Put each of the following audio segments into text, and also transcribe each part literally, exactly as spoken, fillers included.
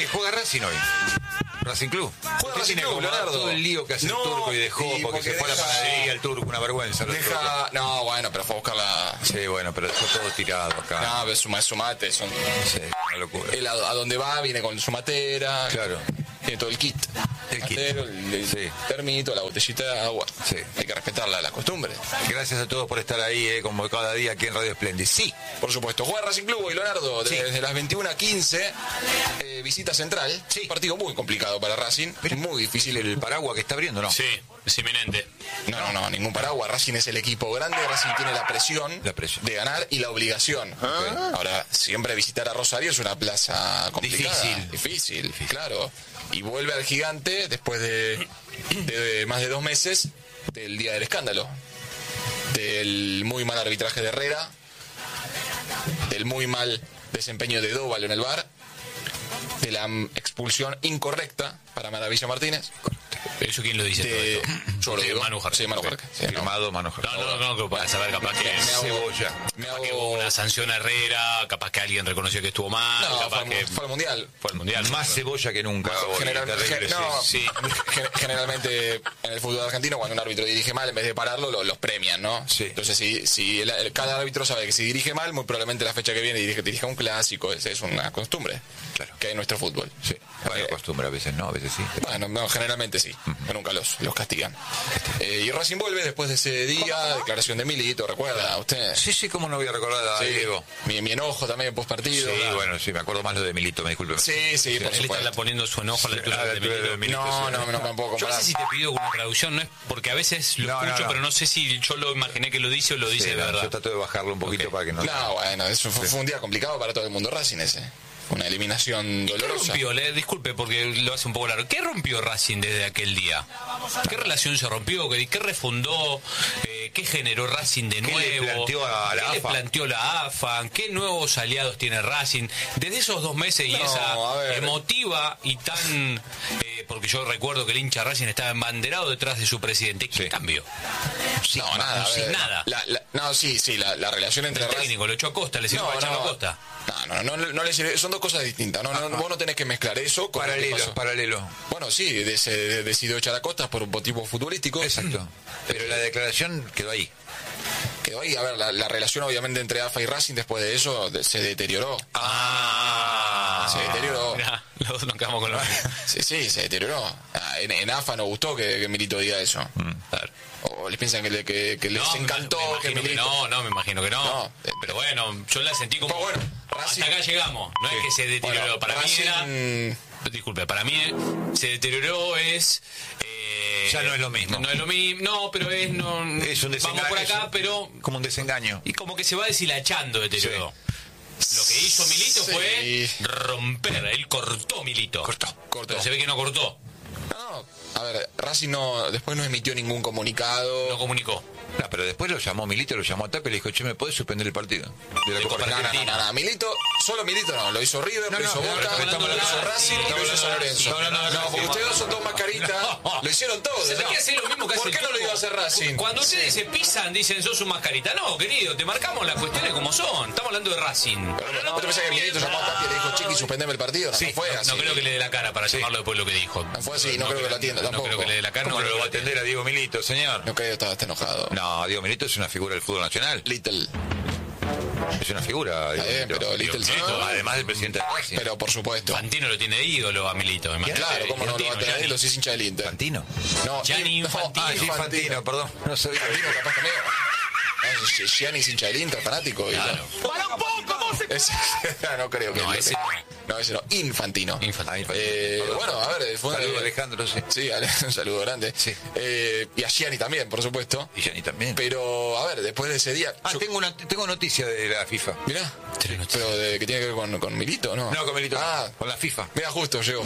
juega Racing hoy. Racing Club. ¿Qué tiene como Leonardo? Todo el lío que hace no, el turco y dejó y porque, porque se fue deja, a la panadería el turco, una vergüenza. Deja, no, bueno, pero fue a buscar la... Sí, bueno, pero dejó todo tirado acá. No, pero suma, su mate, son... Sí, una locura. Él a, a donde va viene con su matera. Claro. Tiene todo el kit. El kit. Matero, el, el Sí. termito, la botellita de agua. Sí. Hay que respetar la, la costumbre. Gracias a todos por estar ahí, eh, como cada día aquí en Radio Splendid. Sí. Por supuesto. Juega Racing Club y Leonardo Sí. desde las veintiuna a quince. Eh, visita Central. Sí. Partido muy complicado para Racing. Pero muy difícil. el paraguas que está abriendo, ¿no? Sí, es inminente. No, no, no, ningún paraguas. Racing es el equipo grande. Racing tiene la presión, La presión. de ganar y la obligación. ¿Ah? Ahora, siempre visitar a Rosario es una plaza complicada. Difícil. Difícil, Difícil, claro. Y vuelve al gigante después de, de más de dos meses del día del escándalo. Del muy mal arbitraje de Herrera. Del muy mal desempeño de Dóvalo en el V A R. De la mm, expulsión incorrecta para Maravilla Martínez. ¿Eso quién lo dice De, todo esto? yo lo digo. Manu Jarque. Sí, Manu Jarque. Sí, no. Firmado Manu Jarque. No, no, no, que para saber capaz que... Me hago- Cebolla. Me Capaz que hago... hubo una sanción a Herrera, capaz que alguien reconoció que estuvo mal, No, capaz fue, que fue al Mundial. fue al Mundial. Más cebolla que nunca. hoy, General- terrible, gen- no, sí. sí. gen- generalmente en el fútbol argentino cuando un árbitro dirige mal, en vez de pararlo, lo- los premian, ¿no? Sí. Entonces, si, si el- el- cada árbitro sabe que si dirige mal, muy probablemente la fecha que viene dirige, dirige un clásico, es, es una costumbre Claro. que hay en nuestro fútbol. Sí. Bueno, Eh, costumbre, a veces no, a veces sí. Bueno, no, generalmente sí, pero nunca los, los castigan. Eh, y Racing vuelve después de ese día, declaración de Milito, ¿recuerda usted? Sí, sí, cómo no voy a recordar a Sí, Diego. mi, mi enojo también post Sí, partido. bueno, sí, me acuerdo más lo de Milito, me disculpe. Sí, sí, por Él está supuesto. poniendo su enojo a la altura a la de altura de Milito. Milito. No, no, no, no me puedo Yo no comparar. sé si te pido una traducción, no es porque a veces lo No, no, escucho, no. pero no sé si yo lo imaginé que lo dice o lo dice Sí, de no, verdad. yo trato de bajarlo un poquito Ok. para que no... No, bueno, eso fue, fue un día complicado para todo el mundo Racing ese. Una eliminación ¿Qué dolorosa. rompió? Le, disculpe porque lo hace un poco largo. ¿Qué rompió Racing desde aquel día? ¿Qué relación se rompió? ¿Qué, qué refundó? Eh, ¿Qué generó Racing de ¿Qué nuevo? le planteó a la ¿Qué le AFA? planteó la AFA? ¿Qué nuevos aliados tiene Racing? Desde esos dos meses y No, a esa ver. emotiva y tan... eh, porque yo recuerdo que el hincha Racing estaba embanderado detrás de su presidente. ¿Qué Sí. cambió? No, nada. a sí, ver, nada. la- la- no, sí, sí, la, la relación entre El Racing... técnico lo echó a Costa, le sirvió No, para echarlo no, a Costa. no, no, no, no le sirve- son dos cosas distintas. No, no, vos no tenés que mezclar eso con lo que Paralelo, pasó. paralelo. Bueno, sí, de- se de- decidió echar a Costa por motivos futbolísticos. Exacto. Pero la declaración quedó ahí. Quedó ahí, a ver, la, la relación obviamente entre AFA y Racing después de eso de- se deterioró. Ah, Se deterioró. Mirá, los dos nos quedamos con lo mismo. Sí, sí, se deterioró. Ah, En, en AFA no gustó que, que Milito diga eso. Claro. O les piensan que, le- que, que les No, me encantó imagino que que Milito... no, no, me imagino que no. No, eh, pero bueno, yo la sentí como. Pero bueno, Racing- hasta acá llegamos. No es que se deterioró. Bueno, para mí era. Racing- Disculpe, para mí se deterioró es. eh, Ya no es lo mismo. No es lo mismo. No, pero es. No, Es un desengaño. vamos por acá, es un- pero. Como un desengaño. Y como que se va deshilachando deterioró. Lo que hizo Milito Sí. fue romper. Él cortó Milito. Cortó, cortó. Pero se ve que no cortó. No, a ver, Racing no, después no emitió ningún comunicado. No comunicó. No, pero después lo llamó Milito, lo llamó a Tapia y le dijo, che, ¿me podés suspender el partido? De la De Copa Copa No, no, Argentina. no, no, no, Milito, solo Milito no, lo hizo River, No, lo no, hizo no, Boca, estamos lo hablando hizo de Racing y lo hizo San Lorenzo. Estamos hablando de No, Racing. porque ustedes dos son dos mascaritas, lo hicieron todos. Se ¿no? que hacer lo mismo que ¿Por hace qué el no lo turco? iba a hacer Racing? Cuando ustedes se pisan, dicen, sos un mascarita. No, querido, te marcamos las cuestiones como son. Estamos hablando de Racing. Pero no, ¿vos te pensás que Milito llamó a Tapia y le dijo, Chiqui, suspendeme el partido? No, no fue así. No creo que le dé la cara para llamarlo después de lo que dijo. No fue así, no creo que lo atienda No tampoco. creo que le dé la cara. ¿Cómo no no creo lo va a que atender a Diego Milito, señor? No creo que estaba enojado. No, Diego Milito es una figura del fútbol nacional. Little. Es una figura. Está bien, Diego pero Milito. Little sí. No, además del presidente de Racing. Pero por supuesto. Fantino lo tiene de ídolo a Milito. me imagino. Claro, ¿cómo no lo va a Fantino, tener? Gianni. Lo sí es hincha del Inter. ¿Fantino? No, Gianni no, Infantino. ah, Ah, sí, Fantino, perdón. No sabía. Fantino capaz también. No, si- si Gianni es hincha del Inter, fanático. y Claro. no. Ese- no creo que No, lo ese tenga. no. No, ese no. Infantino. Infantino. Ah, Infantino. Eh, Perdón. bueno, a ver, fue Saludos, Alejandro, sí. Sí, Ale, un saludo grande. Sí. Eh, y a Gianni también, por supuesto. Y Gianni también. Pero, a ver, después de ese día. Ah, yo- tengo una tengo noticia de la FIFA. Mirá. Tres noticias. Pero de, que tiene que ver con, con Milito, ¿no? No, con Milito. Ah, Con la FIFA. mira, justo llegó.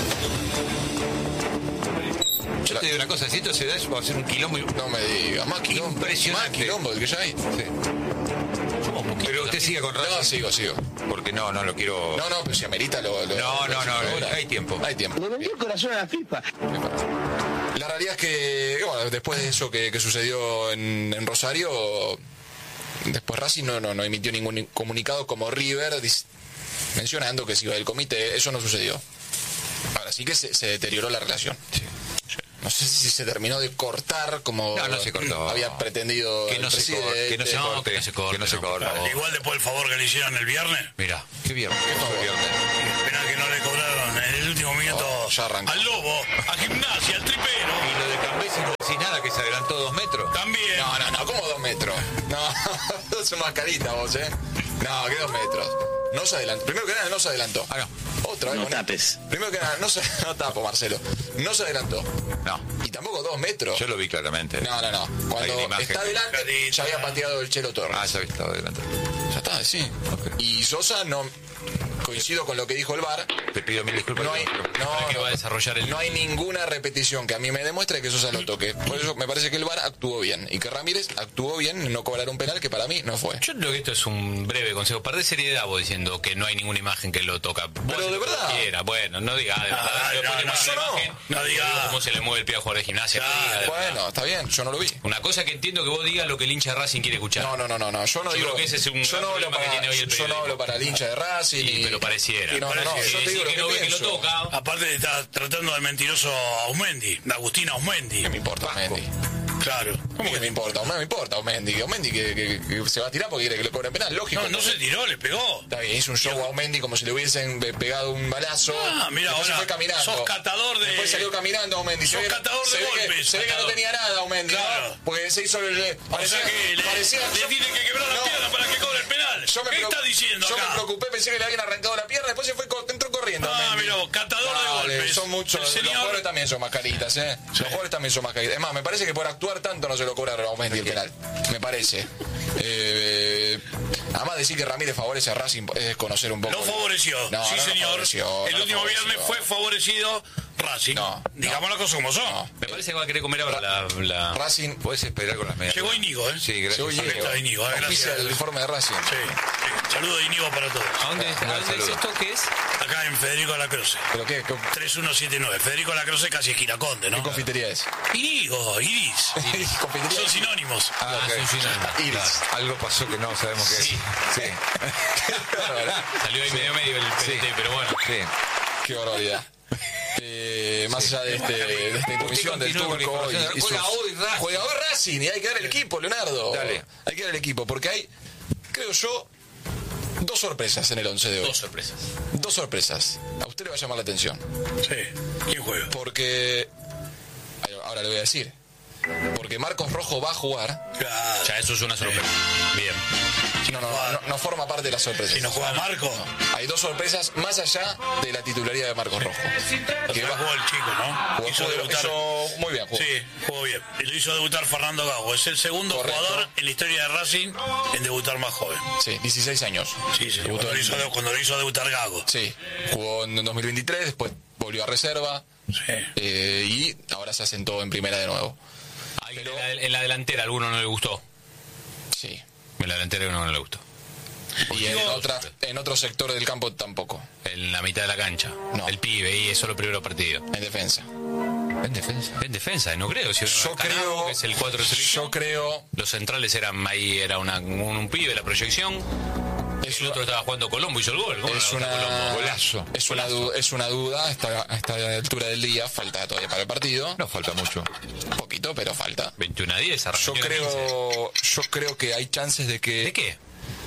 Yo te digo una cosa, si esto se da, eso va a ser un quilombo. y- No me diga, más quilombo. Impresionante. Más quilombo del que ya hay. Sí. Somos poquitos. Pero usted sigue con No, Racing. sigo, sigo. Porque no, no lo quiero. No, no, pero si amerita lo. lo No, lo no, no, decimos ahora. hay tiempo. Hay tiempo. Le vendió el corazón a la FIFA. La realidad es que, bueno, después de eso que, que sucedió en, en Rosario, después Racing no, no, no emitió ningún comunicado como River, dis- mencionando que se iba del comité. Eso no sucedió. Ahora sí que se, se deterioró la relación. Sí. No sé si se terminó de cortar como No, no se cortó. había pretendido Que el no se presidente. corte, que no se No, corte, que no se corte, que no se no, corte. por favor. Igual después el favor que le hicieron el viernes. Mira. Qué viernes, qué fue viernes. Espera que no le cobraron en el último minuto Oh, ya arrancó. al Lobo, a Gimnasia, al Tripero. Y lo de Cambesi no decís nada, que se adelantó dos metros. También. No, no, no, ¿cómo dos metros? No, es mascarita vos, ¿eh? No, que dos metros. No se adelantó. Primero que nada, no se adelantó. Ah, no. Otra vez. No con- tapes. Primero que nada, no se no tapo, Marcelo. No se adelantó. No, Y tampoco dos metros. yo lo vi claramente. No, no, no. Hay una Cuando imagen. está adelante, ya había pateado el Chelo Torres. Ah, ya había estado adelante. Ya está, sí. Ok. Y Sosa no. Coincido con lo que dijo el V A R. Te pido mil disculpas. No hay, no, ¿Para qué no, va a desarrollar el- no hay ninguna repetición que a mí me demuestre que Sosa lo toque. Por eso me parece que el V A R actuó bien. Y que Ramírez actuó bien en no cobrar un penal que para mí no fue. Yo creo que esto es un breve consejo. Perdés seriedad vos diciendo que no hay ninguna imagen que lo toca. Vos Pero de haces lo que verdad. quiera. Bueno, no digas de verdad. Ah, Después no, te no, muestro yo la no. imagen, No te digas. digo cómo se le mueve el pie a jugador de gimnasia. Claro, no digas de verdad. Bueno, está bien, yo no lo vi. Una cosa que entiendo que vos digas lo que el hincha de Racing quiere escuchar. No, no, no, no, no. Yo no Yo digo. creo que ese es un yo gran no hablo problema que para, tiene hoy el yo no periodismo. hablo para el hincha de Racing. Sí, y- pero pareciera. y no, no, no. Pareciera. Yo te Decir digo lo que que no ve que pienso. lo toca. Aparte está tratando de mentiroso a Ausmendi, de Agustín Ausmendi. ¿Qué me importa, Mendy? Claro. ¿Cómo que me importa? No me importa, Aumendi. Que Aumendi que, que- que se va a tirar porque quiere que le cobren penal. Lógico. No, no se tiró, le pegó. Está bien, hizo un show a Aumendi como si le hubiesen pe- pegado un balazo. Ah, mira, Después se ahora fue caminando. sos catador de- Después salió caminando Aumendi. Se Sos ve que- catador de se ve que- golpes, Se ve que no catador. tenía nada Aumendi, Claro. ¿no? Porque se hizo el... O sea que le, parecía, le tiene que quebrar la No. pierna para que cobre el penal. Yo me ¿Qué preocup- está diciendo Yo acá? me preocupé, pensé que le habían arrancado la pierna, después se fue, co- entró corriendo. Ah, Aumendi. mira vos, catador de Dale, golpes. Son muchos. El Los señor- jugadores también son mascaritas, ¿eh? Los jugadores también son mascaritas. Es más, me parece que por actuar tanto no se lo cobraron a Aumendi el penal. Me parece. Eh, además, decir que Ramírez favorece a Racing es conocer un poco. Lo el- favoreció, No, sí no lo señor. favoreció, el no lo último favoreció. viernes fue favorecido Racing. No, Digamos no. las cosas como son. No. Me parece que va a querer comer ahora la... la... Racing. Puedes esperar con las medias. Llegó Íñigo, ¿eh? Sí, gracias. Llegó Aquí está Íñigo, eh, Auspicia gracias. el informe de Racing. Sí, sí. Saludo de Íñigo para todos. ¿A dónde, ¿a dónde es esto? ¿Qué es? Acá en Federico Lacroce. ¿Pero qué? ¿Qué, tres uno siete nueve. Federico Lacroce casi esquina Conde, qué ¿no? confitería es? Íñigo, Iris. Confitería. Son sinónimos. Ah, ok. son sinónimos. Iris. Claro. Algo pasó que no sabemos qué es. Sí. Sí. Salió ahí medio medio el P T, Sí. pero bueno. Sí. Qué barbaridad. Eh, más allá de, este, de esta intromisión del continúa con la turco y, información. y Juega sus- hoy Racing. juega hoy Racing y hay que dar el equipo, Leonardo. Dale. Hay que dar el equipo porque hay, creo yo, dos sorpresas en el once de hoy. Dos sorpresas. Dos sorpresas. A usted le va a llamar la atención Sí. ¿Quién juega? porque ahora le voy a decir porque Marcos Rojo va a jugar. Claro. Ya, eso es una sorpresa. Bien. No, no, no, no forma parte de las sorpresas. Si no juega Marco, Hay dos sorpresas más allá de la titularidad de Marcos Rojo. que Que va- jugó el chico, ¿no? jugó- Hizo jugó- debutar. hizo muy bien. Jugó. Sí, jugó bien. Y lo hizo debutar Fernando Gago. Es el segundo Correcto. jugador en la historia de Racing en debutar más joven. Sí, dieciséis años. Sí, sí. Debutó Cuando lo, en- hizo, de- cuando lo hizo debutar Gago. Sí, jugó en dos mil veintitrés, después volvió a reserva Sí. eh, y ahora se asentó en primera de nuevo. Alguien en, la, en la delantera, a alguno no le gustó. Sí. En la delantera, a alguno no le gustó. Y en, otra, en otro sector del campo tampoco, En la mitad de la cancha. No. El pibe, y eso es lo primero partido. en defensa. En defensa. En defensa, no creo. Si Yo Canabo, creo, que es el cuatro de selección. yo creo, Los centrales eran ahí, era una, un, un pibe, la proyección. es El otro estaba jugando Colombo, hizo el gol. ¿Cómo es no una, anota Colombo? Golazo. es una, du- es una duda a esta, a esta altura del día, falta todavía para el partido, No falta mucho. un poquito, pero falta. veintiuno a diez, arrancó Yo en quince. creo, yo creo que hay chances de que, ¿De qué?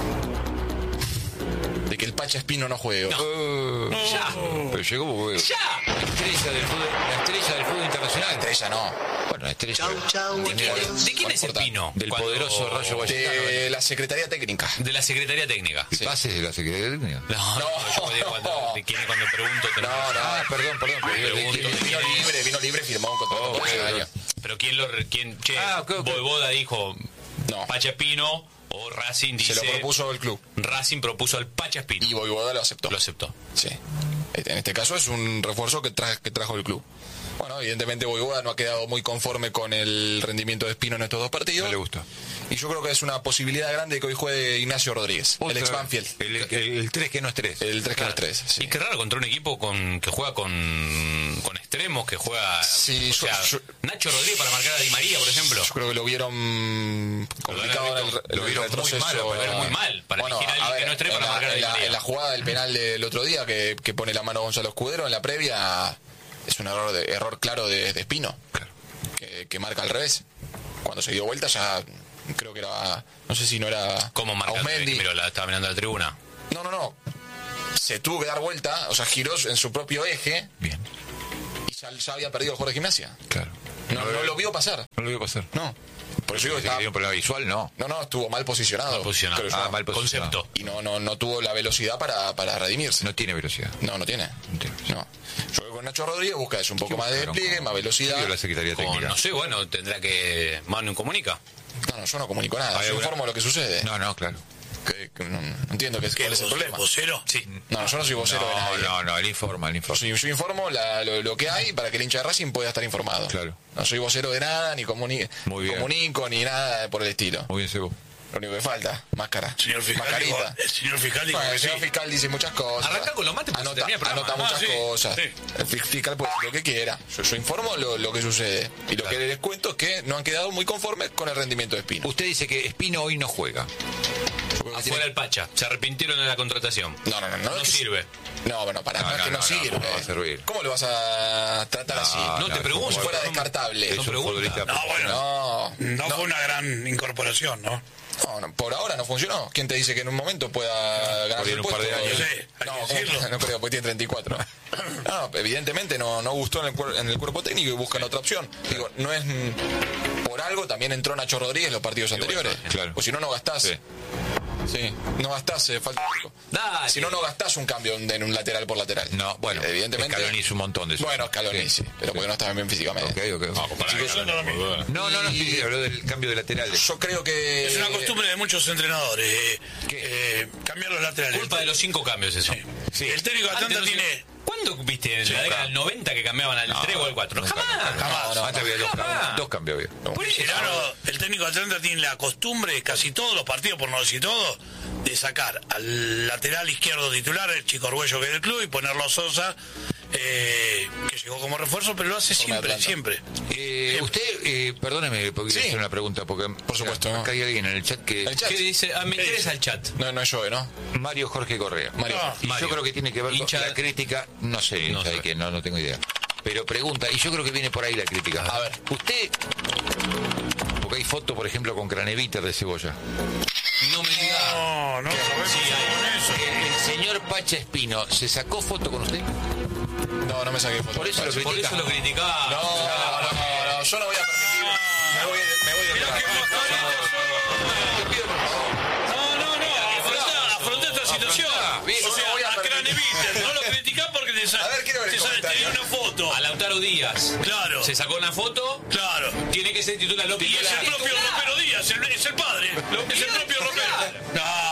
de que el Pacha Espino no juegue. Eh, Ya. Pero llegó porque ¡Ya! la estrella del fútbol, la estrella del fútbol internacional. Estrella no, Bueno, la estrella ¿De quién, es- de quién es el Pino? del Cuando- poderoso Rayo Vallecano. de la Secretaría Técnica. De la Secretaría Técnica. ¿Y pases de la Secretaría Técnica? No, no, No. yo podía cuando, de quién es cuando pregunto. No, tenés- no, Ah, perdón, perdón. pero yo- Pregunto. ¿de quién- Vino libre, vino libre, firmó un contrato Oh, por ese ok, año. Pero quién lo. re- Quién, che, Ah, ok, ok. Boivoda dijo No, Pachapino o Racing dice. se lo propuso el club Racing propuso al Pachaspino. y Voivoda lo aceptó. Lo aceptó. Sí. En este caso es un refuerzo que, tra- que trajo el club. Bueno, evidentemente Boivoda no ha quedado muy conforme con el rendimiento de Espino en estos dos partidos. No le gusta. Y yo creo que es una posibilidad grande de que hoy juegue Ignacio Rodríguez, Otra el ex vez. Banfield. El, el, el tres que no es tres. El tres que no es tres. Sí. Y qué raro contra un equipo con que juega con, con extremos, que juega... Sí, o yo- sea, yo- Nacho Rodríguez para marcar a Di María, por ejemplo. Yo creo que lo vieron complicado en el, Lo en el vieron muy retroceso. malo, pero muy mal, para Bueno, elegir a alguien ver, que no esté en para la- marcar a Di en la, María. en la jugada del penal del otro día que, que pone la mano Gonzalo Escudero en la previa, es un error de, error claro de, de Espino, que, que marca al revés. Cuando se dio vuelta ya creo que era, no sé si no era ¿Cómo marca? Auzmendi. Miro, la estaba mirando a la tribuna. No, no, no. Se tuvo que dar vuelta, o sea, giró en su propio eje Bien, y ya, ya había perdido el jugador de Gimnasia. claro. No, no lo vio pasar. No lo vio pasar. No. Por eso digo que Si estaba- tenía un problema visual, no. No, no, estuvo mal posicionado. Mal posicionado. creo yo. Ah, mal posicionado. Concepto. Y no, no, no tuvo la velocidad para, para redimirse. No tiene velocidad. No, no tiene. No tiene. No. Yo creo que con Nacho Rodríguez busca eso, un poco ¿Qué más de buscaron despliegue, con- más velocidad. ¿Qué vio la Secretaría Con, Técnica? no sé, bueno, tendrá que... Manu comunica. No, no, yo no comunico nada. Hay Yo una- informo lo que sucede. No, no, claro. Que- que no, no entiendo que, ¿Qué, cuál es el vos- problema. ¿Vocero? Sí. No, yo no soy vocero de No, nadie. no, no, él informa, él informa. Yo, yo informo la- lo, lo que hay para que el hincha de Racing pueda estar informado. Claro. No soy vocero de nada, ni comuni Muy bien. comunico, ni nada por el estilo. Muy bien, Sebo. Lo único que falta, máscara. Señor fiscal, dijo, Mascarita. el señor fiscal dijo Bueno, que el sí. señor fiscal dice muchas cosas. Arranca con los mates, porque se Anota, termina el programa. anota Ah, muchas sí, cosas. sí. El fi- fiscal puede decir lo que quiera. Yo, yo informo lo, lo que sucede. Y lo que les cuento es que no han quedado muy conformes con el rendimiento de Espino. Usted dice que Espino hoy no juega. Yo creo que Afuera tiene- el Pacha. Se arrepintieron de la contratación. No, no, no. No, No es que- sirve. No, bueno, para No, no, es no, que no, no, no, sirve. ¿cómo va a servir? ¿Cómo lo vas a tratar No, así? No, te no, pregunto. Si fuera no- descartable. Es no un pregunta. futbolista. No, bueno, No, no, no, fue una gran incorporación, ¿no? no, no, por ahora no funcionó. ¿Quién te dice que en un momento pueda ganar ahí el en un par puesto? de años. No sé, hay No, que ¿cómo? decirlo. No creo, porque tiene treinta y cuatro. No, evidentemente no, no gustó en el, cuer- en el cuerpo técnico y buscan otra opción. Digo, no es mm, por algo, también entró Nacho Rodríguez en los partidos anteriores. claro. Pues si no, no gastás. Sí. Sí, no gastás, eh, falta algo. Dale. Si no, no gastás un cambio en en un lateral por lateral. No, bueno, evidentemente. Scaloni hizo un montón de eso. Bueno, Scaloni sí, pero porque no estaba bien físicamente. Ok, ok. No, no, no, sí, habló del cambio de laterales. Yo creo que. Es una costumbre de muchos entrenadores, eh, eh, cambiar los laterales. Culpa de los cinco cambios eso. Sí. El técnico de Antes Atlanta no se- tiene... ¿Cuándo viste en la década del noventa que cambiaban al tres o al cuatro? nunca, Jamás. nunca. Jamás. No, Antes había dos, jamás. dos cambios. había. Por eso. Claro, el técnico de Atlanta tiene la costumbre, casi todos los partidos, por no decir todos, de sacar al lateral izquierdo titular, el chico Arguello que es del club, y ponerlo a Sosa, eh, que llegó como refuerzo, pero lo hace Forma de siempre, Atlanta. siempre. Eh, usted, eh, perdóneme, porque quiero Sí. hacer una pregunta, porque Por supuesto. acá hay alguien en el chat que El chat. ¿Qué dice? Ah, me interesa el chat. No, no es yo, ¿no? Mario Jorge Correa. Mario. Ah. Y Mario. yo creo que tiene que ver con Hincha- la crítica, no sé, No ¿sabe sé. qué? No, no tengo idea. Pero pregunta, y yo creo que viene por ahí la crítica. A ver. Usted, porque hay foto, por ejemplo, con Craneviter de Cebolla. No me diga. No, no, Sí, hay. El, el señor Pacha Espino, ¿se sacó foto con usted? No, no me saqué foto. Por eso lo Por eso lo criticaba. No, no, no, no, yo no voy a permitir. Me voy, me voy de Mirá lugar. qué mascarita. Te pido por favor. no, no, no, afronta, afronta esta situación. Bien, O yo sea, no voy a a permitir. Craneviter, no lo criticás porque te, sa A ver, quiero ver el te, sa- te comentario. dio una foto. A Lautaro Díaz. Claro, Se sacó una foto. claro. Tiene que ser titular. Lo Y es el titular. propio Romero Díaz, el- es el padre. Es el propio Romero.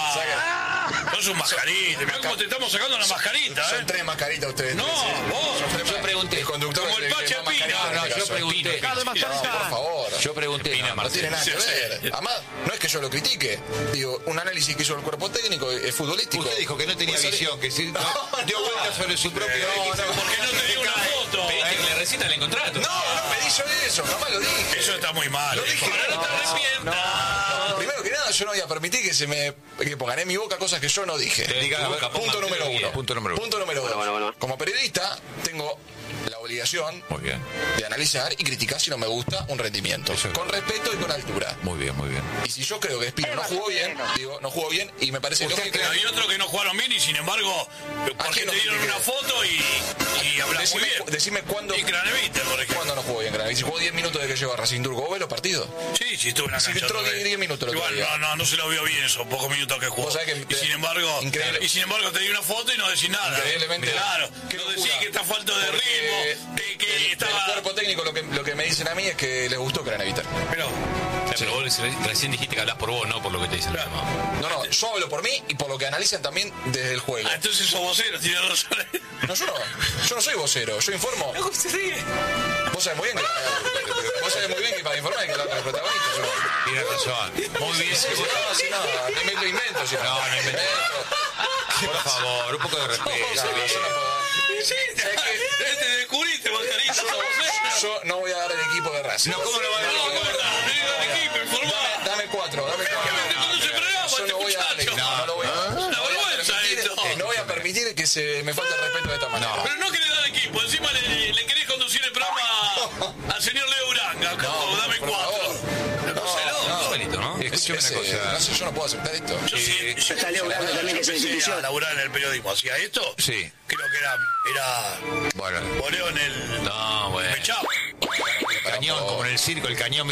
No, no es un mascarita. Mirá cómo te estamos sacando la mascarita, Son ¿eh? tres mascaritas ustedes. No, tres, ¿eh? vos. Son tres Yo ma- pregunté. El conductor Como es el que Pacha más mascarita Espino. en No, este yo caso. pregunté. No, por favor. Yo pregunté. Pina nada más. No tiene nada que Sí, sí. ver. Además, no es que yo lo critique. Digo, un análisis que hizo el cuerpo técnico es futbolístico. Usted dijo que no tenía Puede salir- visión, que si No, dio no. vueltas sobre su propio No, eje. no, ¿Por qué no te dio una foto? Pediste que le recitan el contrato. No, no pedí yo eso, jamás lo dije. Eso está muy mal. Lo dije. Ahora no te arrepientas. Primero que nada, yo no voy a permitir que se me que pongan en mi boca cosas que yo no dije. Diga, a ver, Punto pongan número teoría. uno. Punto número uno. Punto número dos. Como periodista, tengo la obligación Muy bien, de analizar y criticar si no me gusta un rendimiento. Eso es Con respeto y con altura. muy bien, muy bien. Y si yo creo que Espino no jugó bien, digo, no jugó bien y me parece Usted lógico. Pero hay otros que no jugaron bien y sin embargo, porque quién te no dieron critiqué? una foto y, y hablas muy Decime, bien. cu- decime cuándo, Y Craneviter, por ejemplo. cuándo no jugó bien Granavich. Si jugó diez minutos de que llegó a Racing Turco, ¿vos ves los partidos? Sí, sí, estuvo en la Sí, cancha entró otra vez. diez minutos el otro Igual, día. no, no, no se lo vio bien esos pocos minutos que jugó. Vos sabés que y te- sin embargo, increíble. y sin embargo te di una foto y no decís nada. Increíblemente. Claro, Qué no locura. decís que está falto de Porque ritmo, que, que el, estaba... el cuerpo técnico lo que, lo que me dicen a mí es que les gustó Craneviter. Pero, Pero vos reci- recién dijiste que hablas por vos, no por lo que te dicen los demás. No, no, yo hablo por mí y por lo que analizan también desde el juego. ah, entonces sos vocero, tienes razón. No, yo no. Yo no soy vocero, yo informo. ¿Cómo se ríe? Vos sabés muy bien que, vos sabés muy bien que para informar hay que hablar con el protagonista. Yo. Tiene razón. Muy bien. Si vos no haces nada, me lo invento. Si No, no invento. Por favor, un poco de respeto. No, yo no puedo. Sí, te, te descubriste, Margarita, sos vocero. Yo no voy a dar el equipo de Racing. No, ¿cómo lo va a dar? No, ¿cómo está? Diga el equipo, informá. Dame, dame cuatro, dame cuatro. ¿Cuándo se programa Yo este no voy a dar el muchacho? equipo, no, no lo voy a dar. Una No voy a vergüenza permitir- esto. No voy a permitir que se me falte el respeto de esta manera. Pero no querés dar equipo, encima le, le querés conducir el programa al señor Leo Uranga. ¿Cómo? Dame por cuatro. favor. Cóselo. No, bonito, ¿no? Escúchame Ese- una cosa. no sé, yo no puedo aceptar esto. Yo sí, yo, Está Leo Uranga también, que es una empecé institución. a laburar en el periodismo. Hacía esto. Sí. Creo que era, era Bueno. voleo en el No, bueno. Mechado. Cañón, como en el circo, el cañón.